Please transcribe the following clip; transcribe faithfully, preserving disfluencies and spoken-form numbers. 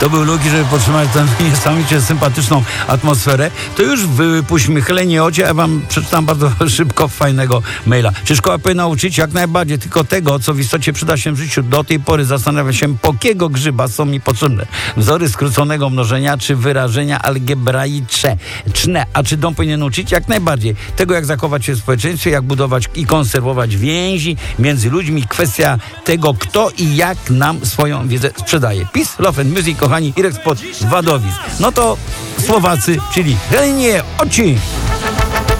to był Luki, żeby podtrzymać tę niesamowicie sympatyczną atmosferę. To już wypuśćmy chylenie ocie, a wam przeczytam bardzo szybko fajnego maila. Czy szkoła powinna uczyć? Jak najbardziej, tylko tego, co w istocie przyda się w życiu. Do tej pory zastanawia się, po jakiego grzyba są mi potrzebne wzory skróconego mnożenia, czy wyrażenia algebraiczne. A czy dom powinien uczyć? Jak najbardziej. Tego, jak zachować się w społeczeństwie, jak budować i konserwować więzi między ludźmi. Kwestia tego, kto i jak nam swoją wiedzę sprzedaje. Peace, love and music, kochani, Irek spod Wadowic. No to Słowacy, czyli chylenie oci.